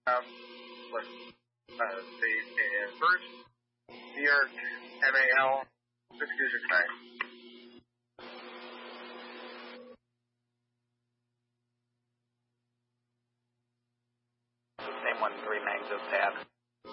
with the first New York MAL 6269. Same 1-3 Magzo tab.